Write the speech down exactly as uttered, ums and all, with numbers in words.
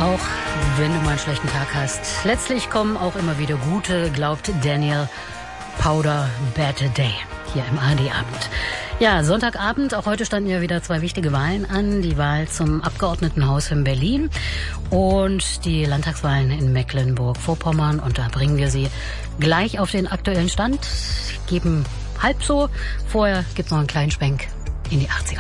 Auch wenn du mal einen schlechten Tag hast. Letztlich kommen auch immer wieder gute, glaubt Daniel Powder Better Day hier im A R D-Abend. Ja, Sonntagabend, auch heute standen ja wieder zwei wichtige Wahlen an. Die Wahl zum Abgeordnetenhaus in Berlin und die Landtagswahlen in Mecklenburg-Vorpommern. Und da bringen wir Sie gleich auf den aktuellen Stand, geben halb so. Vorher gibt's noch einen kleinen Schwenk in die achtziger.